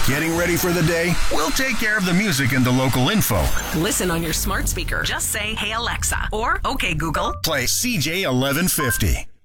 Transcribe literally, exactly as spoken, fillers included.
Getting ready for the day? We'll take care of the music and the local info. Listen on your smart speaker. Just say, "Hey Alexa," or "Okay Google." Play C J eleven fifty.